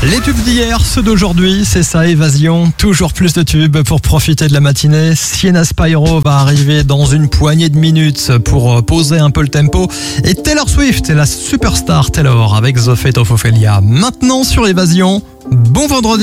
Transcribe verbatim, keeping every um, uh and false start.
Les tubes d'hier, ceux d'aujourd'hui, c'est ça, Évasion. Toujours plus de tubes pour profiter de la matinée. Sienna Spyro va arriver dans une poignée de minutes pour poser un peu le tempo. Et Taylor Swift et la superstar Taylor avec The Fate of Ophelia. Maintenant sur Évasion, bon vendredi.